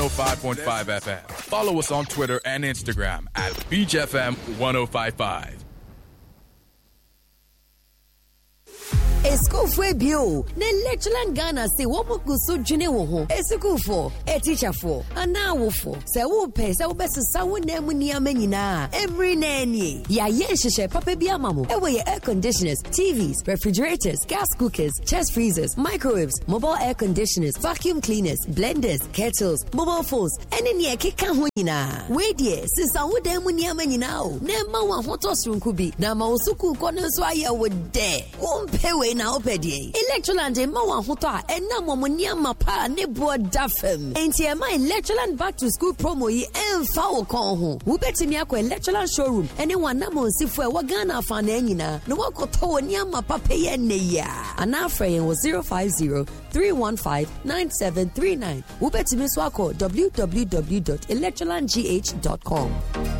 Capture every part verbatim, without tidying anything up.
one oh five point five F M. Follow us on Twitter and Instagram at Beach F M one oh five point five. School for bio. Ne lectureland Ghana say what book so june wo ho. School for, a teacher for, and now wo for. Say wo pay, say wo best sa wo na mu ni amanyina. Every nanny. Ya ye hye papa bia mamo. E we air conditioners, T Vs, refrigerators, gas cookers, chest freezers, microwaves, mobile air conditioners, vacuum cleaners, blenders, kettles, mobile phones. Ene ni ekeka ho nyina. We die, since wo da mu ni amanyina o. Na ma wo hotoso nkubi. Na ma wo suku ko no so aye wo de. Wo mpe we na opedie Electroland ma wa hoto a enam mo niam pa ne bo dafem enti e ma Electroland back to school promo yi emfa wo kon ho wo betimi akọ Electroland showroom ene wana mo sifo e wa Ghana fa na anyina no wakoto wo niam pa peye ne ya ana afrayen wo zero five zero three one five nine seven three nine wo betimi so akọ w w w dot electroland g h dot com.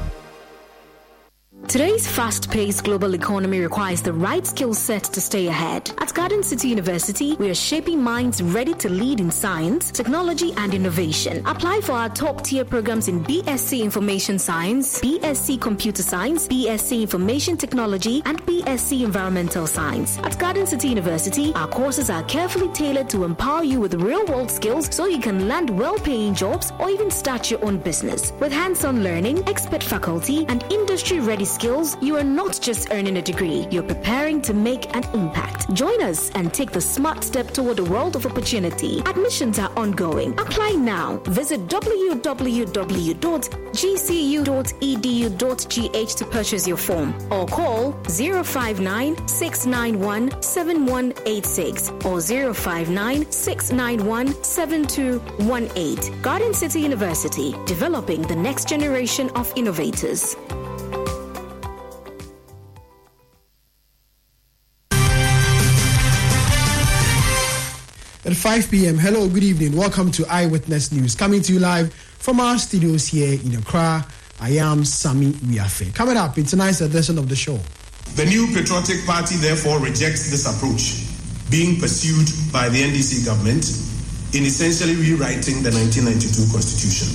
Today's fast-paced global economy requires the right skill set to stay ahead. At Garden City University, we are shaping minds ready to lead in science, technology, and innovation. Apply for our top-tier programs in B S c Information Science, B S c Computer Science, B S c Information Technology, and B S c Environmental Science. At Garden City University, our courses are carefully tailored to empower you with real-world skills so you can land well-paying jobs or even start your own business. With hands-on learning, expert faculty, and industry-ready skills, you are not just earning a degree, you're preparing to make an impact. Join us and take the smart step toward the world of opportunity. Admissions are ongoing. Apply now. Visit w w w dot g c u dot e d u dot g h to purchase your form or call zero five nine six nine one seven one eight six or zero five nine six nine one seven two one eight. Garden City University, developing the next generation of innovators. At five p.m. Hello, good evening. Welcome to Eyewitness News. Coming to you live from our studios here in Accra. I am Sami Wiafe. Coming up in tonight's edition of the show. The New Patriotic Party therefore rejects this approach being pursued by the N D C government in essentially rewriting the nineteen ninety-two Constitution.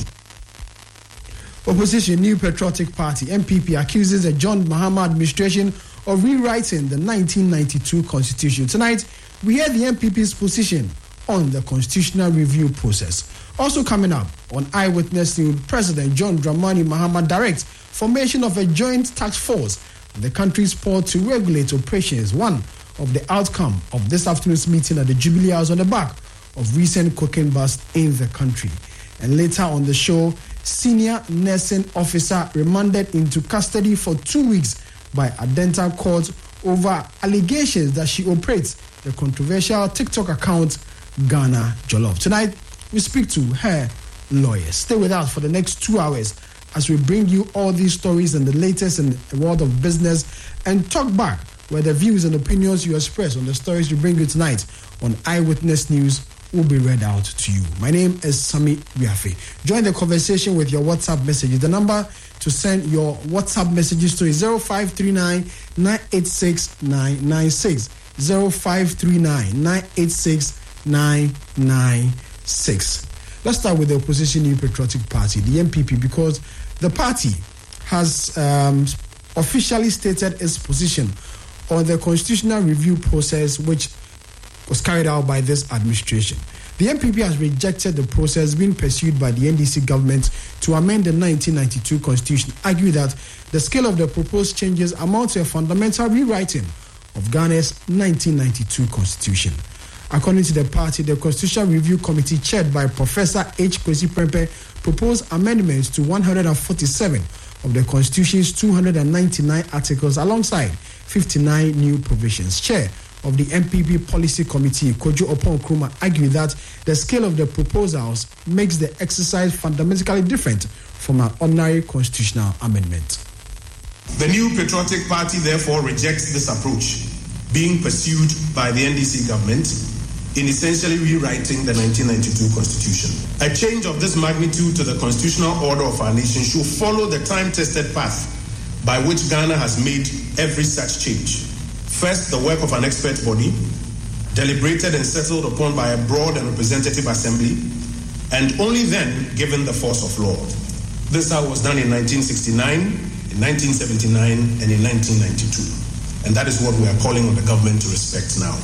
Opposition New Patriotic Party, N P P, accuses the John Mahama administration of rewriting the nineteen ninety-two Constitution. Tonight, we hear the N P P's position on the constitutional review process. Also coming up on Eyewitness News, President John Dramani Mahama directs formation of a joint task force in the country's port to regulate operations. One of the outcome of this afternoon's meeting at the Jubilee House on the back of recent cocaine bust in the country. And later on the show, senior nursing officer remanded into custody for two weeks by Adenta Court over allegations that she operates the controversial TikTok account Ghana Jollof. Tonight, we speak to her lawyer. Stay with us for the next two hours as we bring you all these stories and the latest in the world of business and talk back where the views and opinions you express on the stories we bring you tonight on Eyewitness News will be read out to you. My name is Sami Wiafe. Join the conversation with your WhatsApp messages. The number to send your WhatsApp messages to is zero five three nine nine eight six nine nine six. zero five three nine nine eight six nine nine six. Let's start with the opposition New Patriotic Party, the N P P, because the party has um, officially stated its position on the constitutional review process which was carried out by this administration. The N P P has rejected the process being pursued by the N D C government to amend the nineteen ninety-two Constitution, arguing that the scale of the proposed changes amount to a fundamental rewriting of Ghana's nineteen ninety-two Constitution. According to the party, the Constitutional Review Committee chaired by Professor H. Kwesi Prempeh proposed amendments to one hundred forty-seven of the Constitution's two hundred ninety-nine articles alongside fifty-nine new provisions. Chair of the N P P Policy Committee, Kojo Opon Nkrumah, argued that the scale of the proposals makes the exercise fundamentally different from an ordinary constitutional amendment. The New Patriotic Party therefore rejects this approach being pursued by the N D C government in essentially rewriting the nineteen ninety-two Constitution. A change of this magnitude to the constitutional order of our nation should follow the time-tested path by which Ghana has made every such change. First, the work of an expert body, deliberated and settled upon by a broad and representative assembly, and only then given the force of law. This was done in nineteen sixty-nine, in nineteen seventy-nine, and in nineteen ninety-two. And that is what we are calling on the government to respect now.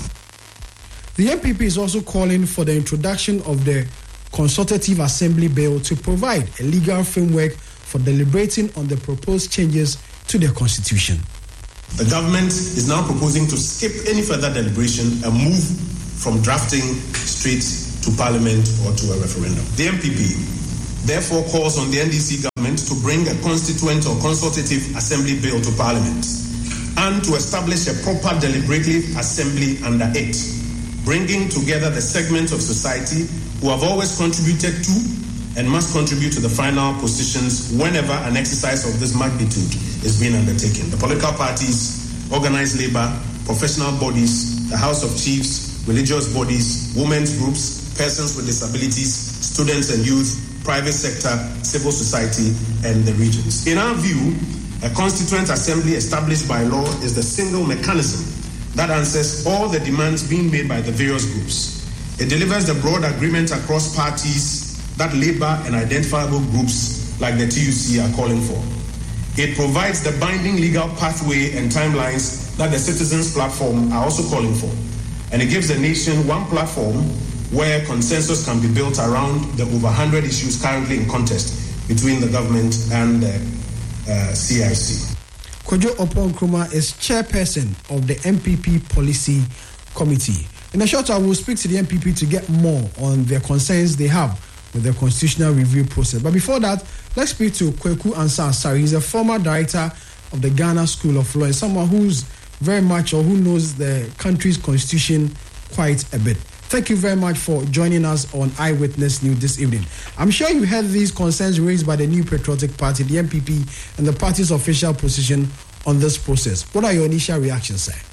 The M P P is also calling for the introduction of the Consultative Assembly Bill to provide a legal framework for deliberating on the proposed changes to the Constitution. The government is now proposing to skip any further deliberation and move from drafting straight to Parliament or to a referendum. The M P P therefore calls on the N D C government to bring a Constituent or Consultative Assembly Bill to Parliament and to establish a proper deliberative assembly under it, bringing together the segments of society who have always contributed to and must contribute to the final positions whenever an exercise of this magnitude is being undertaken. The political parties, organized labor, professional bodies, the House of Chiefs, religious bodies, women's groups, persons with disabilities, students and youth, private sector, civil society, and the regions. In our view, a constituent assembly established by law is the single mechanism that answers all the demands being made by the various groups. It delivers the broad agreement across parties that labor and identifiable groups like the T U C are calling for. It provides the binding legal pathway and timelines that the Citizens Platform are also calling for. And it gives the nation one platform where consensus can be built around the over one hundred issues currently in contest between the government and the uh, C I C. Kojo Oppong Nkrumah is chairperson of the M P P Policy Committee. In a short while, we'll speak to the M P P to get more on their concerns they have with the constitutional review process. But before that, let's speak to Kweku Ansah Asare. He's a former director of the Ghana School of Law, and someone who's very much or who knows the country's constitution quite a bit. Thank you very much for joining us on Eyewitness News this evening. I'm sure you heard these concerns raised by the New Patriotic Party, the M P P, and the party's official position on this process. What are your initial reactions, sir?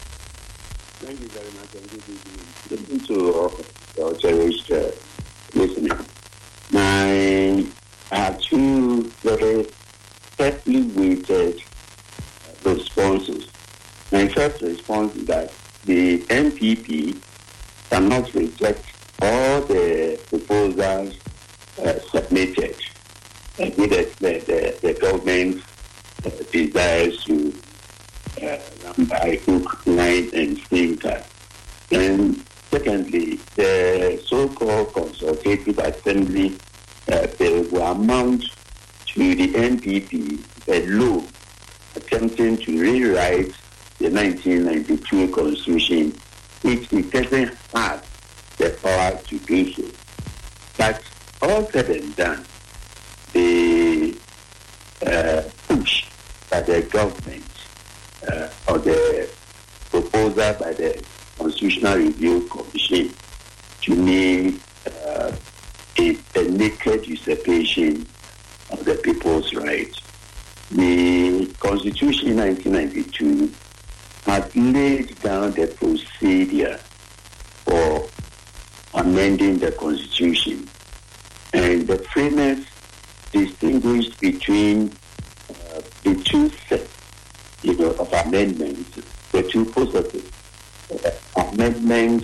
Thank you very much, and good evening to our cherished uh, listeners. I have two very carefully weighted responses. My first response is that the M P P cannot reject all the proposals uh, submitted uh, with the, the, the government uh, desires to uh, run by hook, line, and sinker. And secondly, the so-called Consultative Assembly uh, bill will amount to the N P P alone attempting to rewrite the nineteen ninety-two Constitution, which it doesn't have the power to do so. But all said and done, the uh, push by the government uh, or the proposal by the Constitutional Review Commission, to me, uh, is a naked usurpation of the people's rights. The Constitution in nineteen ninety-two has laid down the procedure for amending the Constitution, and the framers distinguished between uh, the two sets, you know, of amendments, the two processes. Uh, amendment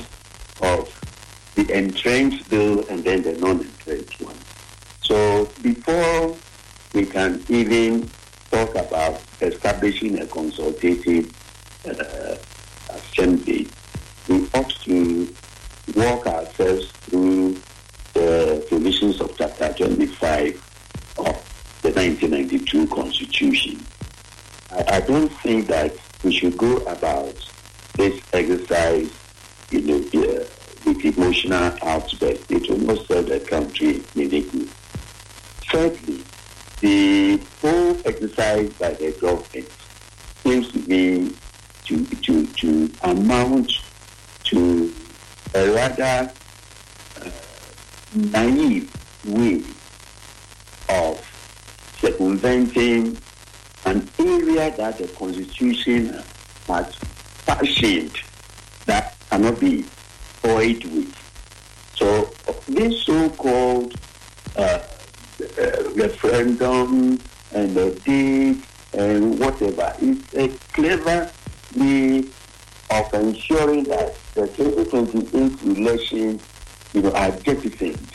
of the entrenched bill and then the non-entrenched one. So before we can even talk about establishing a consultative uh, assembly, we ought to walk ourselves through the provisions of Chapter twenty-five of the nineteen ninety-two Constitution. I, I don't think that we should go about this exercise, you know, uh, with emotional outburst. It will not serve the country any good. Thirdly, the whole exercise by the government seems to be to to to amount to a rather uh, naive way of circumventing an area that the Constitution has fashioned that cannot be toyed with. So this so-called uh, uh, referendum and the date and whatever is a clever way of ensuring that the twenty twenty-eight elections, you know, are jettisoned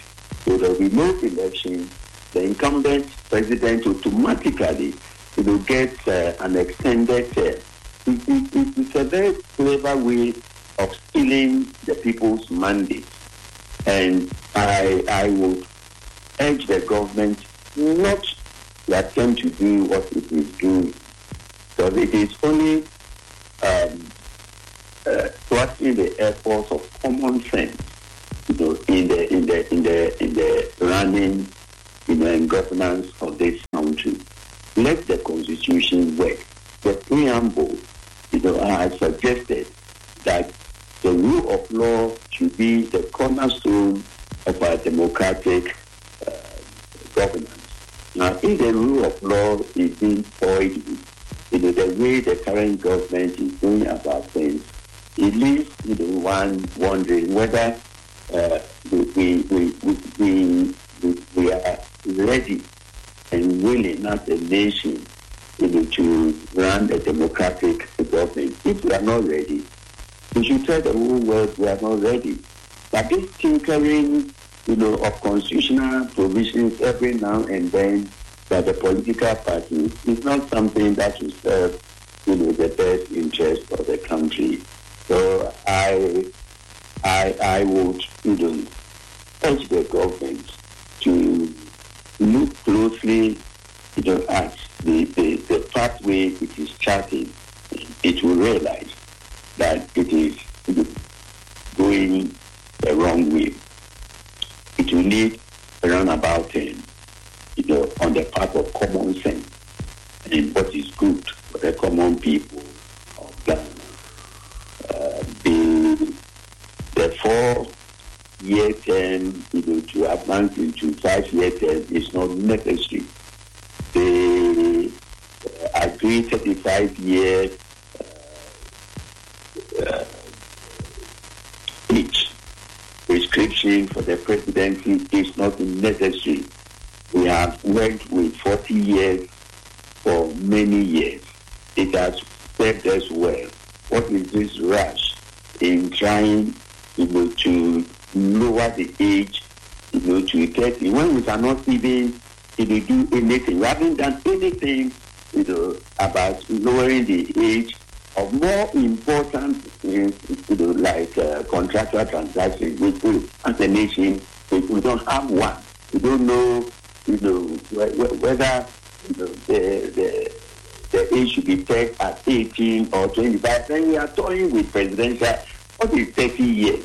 So there will be no election. The incumbent president automatically, you know, gets uh, an extended term. It, it, it, it's a very clever way of stealing the people's mandate. And I, I would urge the government not to attempt to do what it is doing. Because it is only um, uh, trusting the efforts of common sense, you know, in the in the in the in the running, you know, and governance of this country. Let the constitution work. The preamble, you know, has suggested that the rule of law should be the cornerstone of our democratic uh, governance. Now, if the rule of law is being toyed with, you know, the way the current government is going about things, it leaves, you know, one wondering whether uh, we, we, we, we, we, we are ready and willing as a nation, you know, to run a democratic government. If we are not ready, we should tell the whole world we are not ready. But this tinkering, you know, of constitutional provisions every now and then by the political parties is not something that will serve, you know, the best interest of the country. So I, I, I would, you know, urge the government to look closely, you know, at the, the, the pathway it is charting. It will realize that it is, you know, going the wrong way. It will need a roundabout turn, you know, on the path of common sense and what is good for the common people of Ghana. Uh, the the four-year term, you know, to advance into five-year term is not necessary. The uh, agreed thirty-five-year uh, uh, each prescription for the presidency is not necessary. We have worked with forty years for many years. It has served us well. What is this rush in trying, you know, to lower the age, you know, to thirty when we cannot even, you know, do anything? We haven't done anything, you know, about lowering the age of more important things, you know, like uh, contractual transactions. We, we, as a nation, we, we don't have one. We don't know, you know, whether, you know, the the the age should be set at eighteen or twenty-five. Then we are toying with presidential. What is thirty years?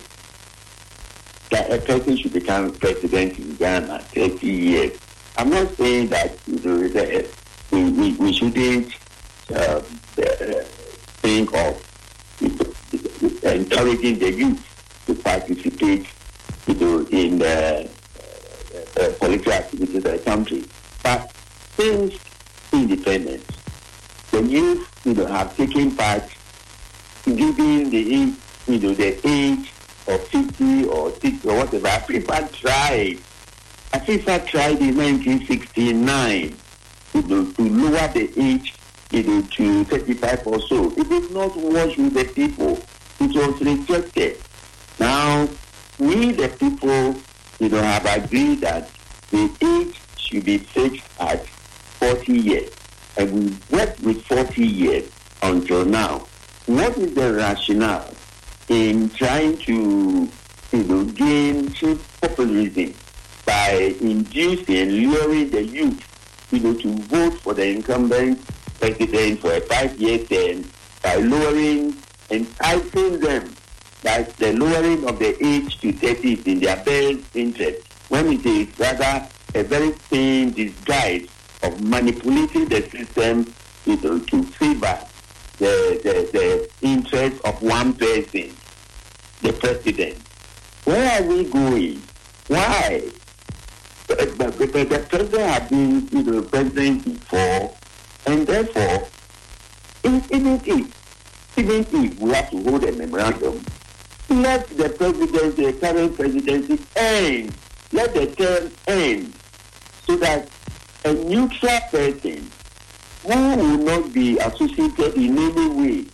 That a person should become president in Ghana, thirty years. I'm not saying that, you know, that we, we, we shouldn't uh, uh, think of, you know, encouraging the youth to participate, you know, in the uh, uh, political activities of the country. But since independence, the youth, you know, have taken part, given the age, you know, the age of fifty or sixty or whatever. Africa tried. Africa tried in nineteen sixty-nine, you know, to lower the age, you know, to thirty-five or so. It did not wash with the people. It was rejected. Now, we the people, you know, have agreed that the age should be fixed at forty years. And we worked with forty years until now. What is the rationale in trying to, you know, gain cheap populism by inducing and luring the youth, you know, to vote for the incumbent president for a five-year term by lowering, enticing them that the lowering of the age to thirty is in their best interest, when it is rather a very thin disguise of manipulating the system, you know, to favor the, the, the interest of one person, the president. Where are we going? Why? The, the, the, the president has been, you know, president before, and therefore, even if, even if we have to hold a memorandum, let the presidency, the current presidency end. Let the term end, so that a neutral person who will not be associated in any way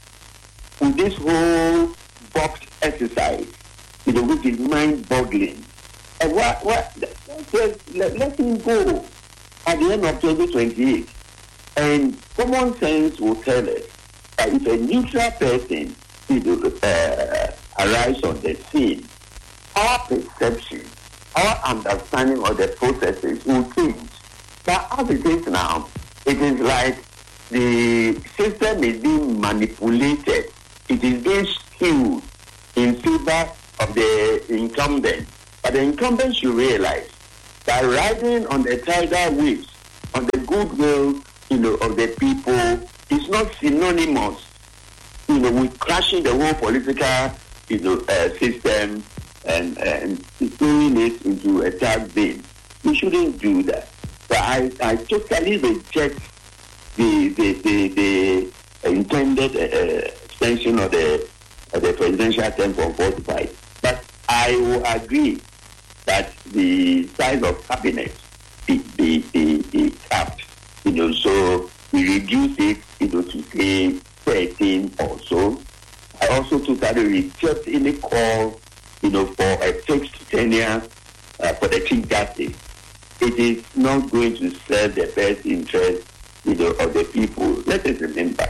with this whole box exercise, you know, which is mind-boggling, Uh, what, what, let, let, let him go at the end of twenty twenty-eight. And common sense will tell us that if a neutral person you know, uh, arrives on the scene, our perception, our understanding of the processes will change. But as it is now, it is like the system is being manipulated. It is being skewed in favor of the incumbent. But the incumbent should realize that riding on the tidal waves, on the goodwill, you know, of the people, is not synonymous, you know, with crashing the whole political, you know, uh, system and and throwing it into a dark bin. We shouldn't do that. So I, I totally reject the the the, the intended uh, extension of the of the presidential term from four to five. But I will agree that the size of cabinet be be be, be capped. You know, so we reduce it, you know, to say thirteen or so. I also totally reject any call, you know, for a fixed tenure uh, for the Chief Justice. It is not going to serve the best interest, you know, of the people. Let us remember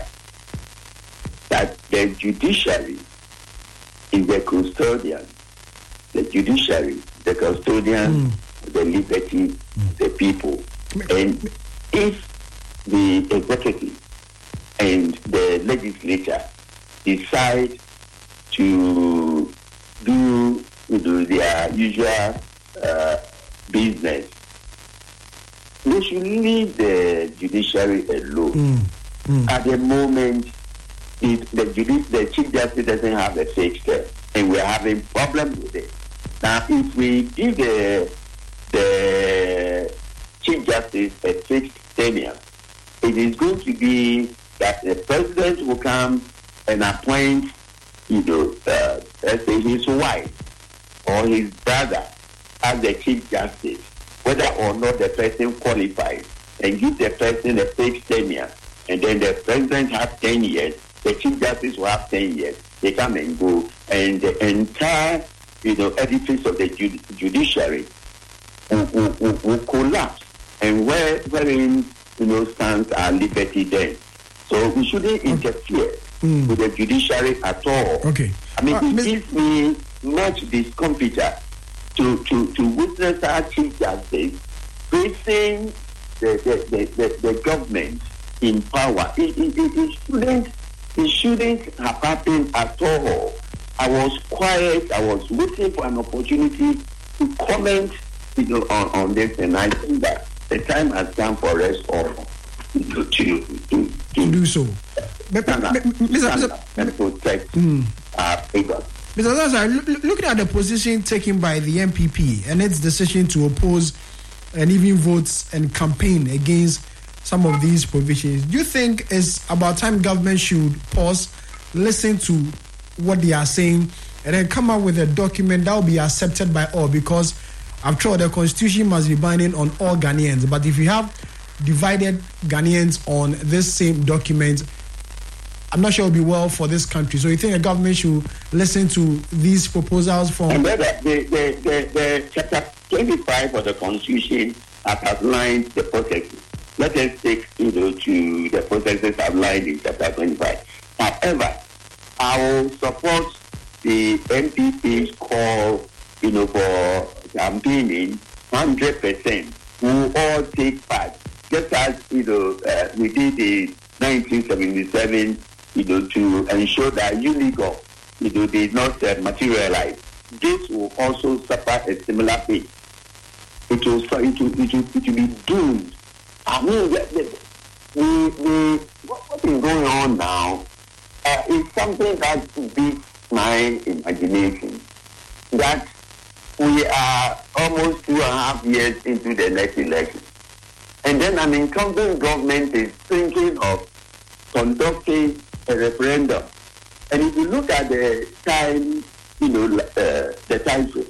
that the judiciary is the custodian. The judiciary, the custodian, mm. the liberty, mm. the people. And if the executive and the legislature decide to do, you know, their usual uh, business, they should leave the judiciary alone. Mm. Mm. At the moment, it, the, judici- the Chief Justice doesn't have a fixed term, and we're having problems with it. Now, if we give the, the Chief Justice a fixed tenure, it is going to be that the president will come and appoint, you know, uh, let's say his wife or his brother as the Chief Justice, whether or not the person qualifies, and give the person a fixed tenure, and then the president has ten years, the Chief Justice will have ten years. They come and go, and the entire, you know, edifice of the jud- judiciary will, will, will, will collapse, and where wherein, you know, stands our liberty then. So we shouldn't interfere mm. with the judiciary at all. Okay. I mean, uh, it Miz- gives me much discomfiture to, to, to witness our Chief Justice facing the, the, the, the, the government in power. It, it, it, it, shouldn't, it shouldn't have happened at all. I was quiet. I was waiting for an opportunity to comment, you know, on, on this, and I think that the time has come for us all to, to, to, to do so. Stand up, stand up and protect mm. our freedom. Mister Zaza, looking at the position taken by the M P P and its decision to oppose and even vote and campaign against some of these provisions, do you think it's about time government should pause, listen to what they are saying, and then come up with a document that will be accepted by all? Because after all, the constitution must be binding on all Ghanaians. But if you have divided Ghanaians on this same document, I'm not sure it will be well for this country. So you think the government should listen to these proposals from... And the, the, the, the, the chapter twenty-five of the Constitution has outlined the processes. Let us take, you know, to the processes outlined in chapter twenty-five. However, I will support the M P P's call, you know, for campaigning one hundred percent. We will all take part. Just as, you know, uh, we did in nineteen seventy-seven, you know, to ensure that Unigo, you know, did not uh, materialize. This will also suffer a similar fate. It will, it will, it will, it will be doomed. I mean, the, the, the, what is going on now uh, is something that beats my imagination. That we are almost two and a half years into the next election. And then an incumbent government is thinking of conducting a referendum. And if you look at the time, you know, uh, the time frame,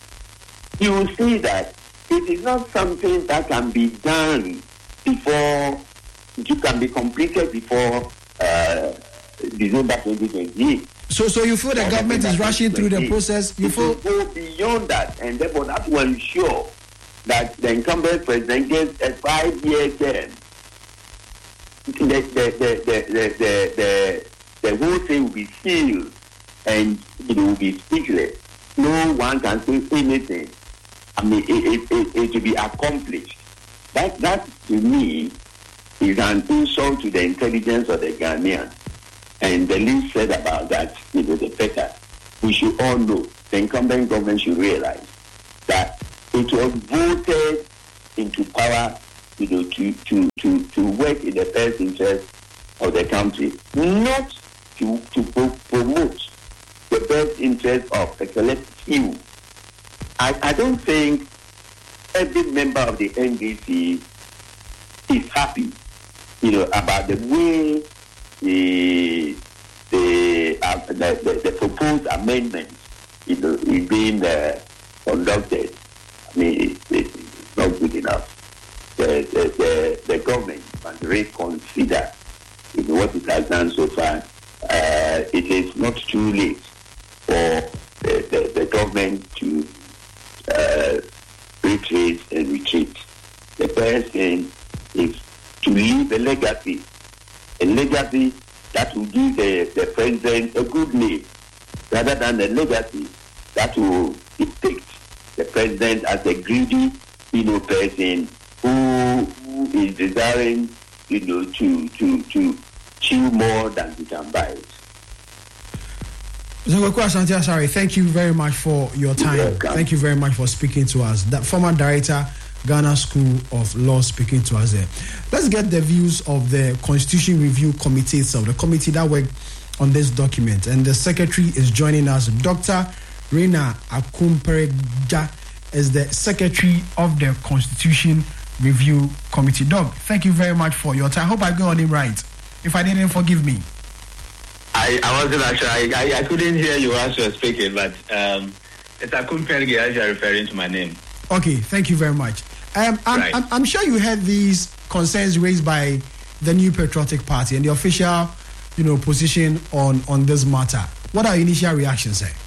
you will see that it is not something that can be done before, it can be completed before uh, December twenty twenty-eight. So, so you feel the and government is rushing through the process? You it feel will go beyond that, and therefore that will ensure that the incumbent president gets a five-year term. The the the the the the, the, the whole thing will be sealed, and it will be speechless. No one can say anything. I mean, it it, it, it will be accomplished. That that to me is an insult to the intelligence of the Ghanaians. And the least said about that, you know, the better. We should all know, the incumbent government should realize that it was voted into power, you know, to, to, to, to work in the best interest of the country, not to, to pro- promote the best interest of a select few. I, I don't think every member of the N D C is happy, you know, about the way the the, uh, the, the the proposed amendment, you know, is being uh, conducted. I mean, it, it's not good enough. The the, the, the government must reconsider, you know, what it has done so far. Uh, it is not too late for the, the, the government to uh, retrace and retreat. The first thing is to leave a legacy. A legacy that will give the, the president a good name, rather than a legacy that will depict the president as a greedy, you know, person who, who is desiring, you know, to to to chew more than he can bite. Zongoko Asante Asare, thank you very much for your time. Thank you very much for speaking to us. The former director, Ghana School of Law, speaking to us there. Let's get the views of the Constitution Review Committee itself, the committee that worked on this document. And the secretary is joining us. Doctor Rena Akumpereja is the secretary of the Constitution Review Committee. Doc, thank you very much for your time. I hope I got on it right. If I didn't, forgive me. I, I wasn't actually, I, I, I couldn't hear you as you were speaking, but um, it's Akumpereja as you're referring to my name. Okay, thank you very much. Um, I'm, right. I'm, I'm sure you heard these concerns raised by the New Patriotic Party and the official, you know, position on, on this matter. What are your initial reactions, sir?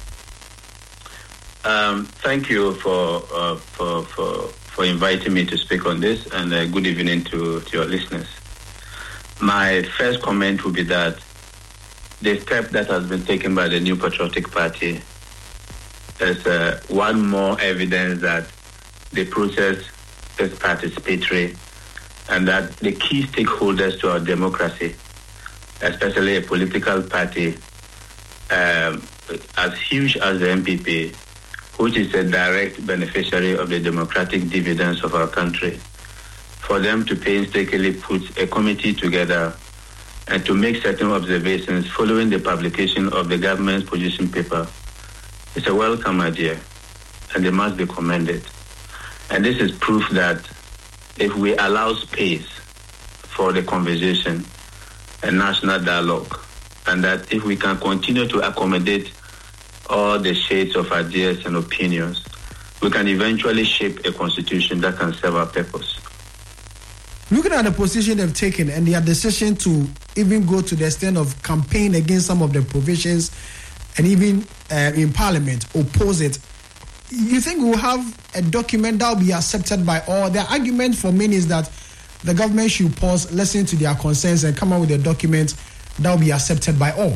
Um, thank you for, uh, for for for inviting me to speak on this, and uh, good evening to, to your listeners. My first comment would be that the step that has been taken by the New Patriotic Party is uh, one more evidence that the process is participatory and that the key stakeholders to our democracy, especially a political party um, as huge as the N P P, which is a direct beneficiary of the democratic dividends of our country, for them to painstakingly put a committee together and to make certain observations following the publication of the government's position paper. It's a welcome idea, and they must be commended. And this is proof that if we allow space for the conversation and national dialogue, and that if we can continue to accommodate all the shades of ideas and opinions, we can eventually shape a constitution that can serve our purpose. Looking at the position they've taken and their decision to even go to the extent of campaign against some of the provisions and even uh, in Parliament oppose it, you think we'll have a document that will be accepted by all? The argument for many is that the government should pause, listen to their concerns, and come up with a document that will be accepted by all.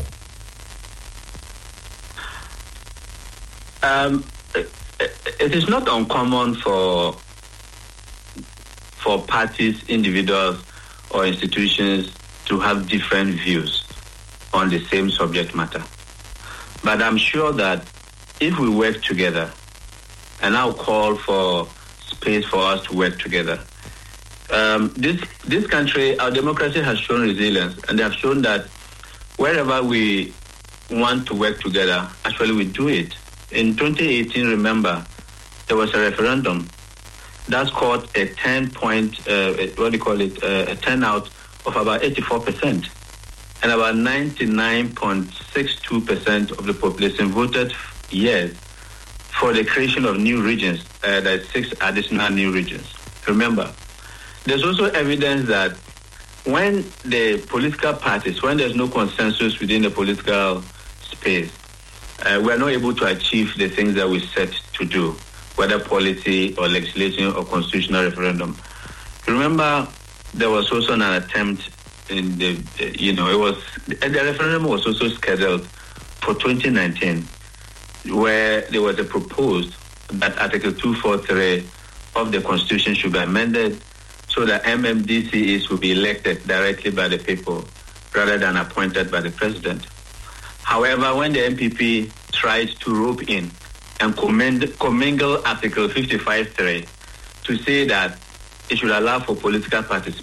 Um, it, it is not uncommon for for parties, individuals, or institutions to have different views on the same subject matter. But I'm sure that if we work together, and I'll call for space for us to work together, um, this this country, our democracy has shown resilience, and they have shown that wherever we want to work together, actually we do it. In twenty eighteen, remember, there was a referendum that scored a ten point, uh, what do you call it, uh, a turnout of about eighty-four percent. And about ninety-nine point six two percent of the population voted yes for the creation of new regions, uh, that is six additional new regions. Remember, there's also evidence that when the political parties, when there's no consensus within the political space, uh, we are not able to achieve the things that we set to do, whether policy or legislation or constitutional referendum. Remember, there was also an attempt in the, you know, it was, the referendum was also scheduled for twenty nineteen, where there was a proposed that Article two forty-three of the Constitution should be amended so that M M D C Es will be elected directly by the people rather than appointed by the president. However, when the M P P tried to rope in and commend, commingle Article fifty-five three to say that it should allow for political participation